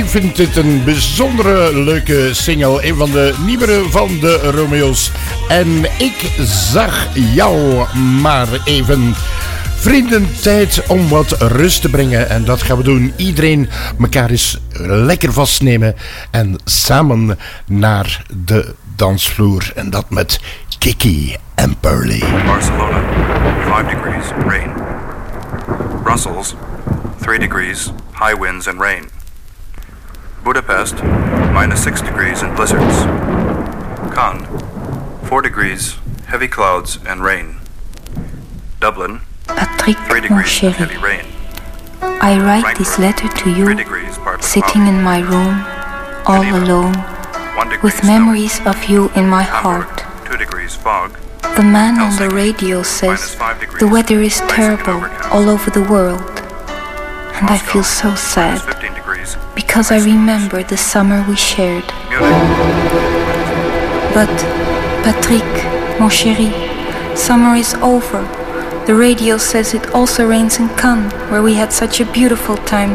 vind dit een bijzondere leuke single. Een van de nieuwere van de Romeo's. En ik zag jou maar even. Vrienden, tijd om wat rust te brengen. En dat gaan we doen. Iedereen elkaar eens lekker vastnemen. En samen naar de dansvloer. En dat met Kiki en Pearly. Barcelona, 5 degrees, rain. Brussels, 3 degrees, high winds and rain. Budapest, -6 degrees and blizzards. Cannes, 4 degrees, heavy clouds and rain. Dublin, Patrick, 3 mon degrees, chéri, heavy rain. I write this letter to 3 you, degrees, partly sitting cloudy. in my room, all Geneva, alone, 1 degree, with snow. memories of you in my Hamburg, heart. 2 degrees, fog. The man on the Helsinki, radio says -5 degrees, the weather is icing terrible overcast. all over the world. And I Moscow, feel so sad -15 degrees, because I remember the summer we shared. Munich, But, Patrick, mon chéri, summer is over. The radio says it also rains in Cannes, where we had such a beautiful time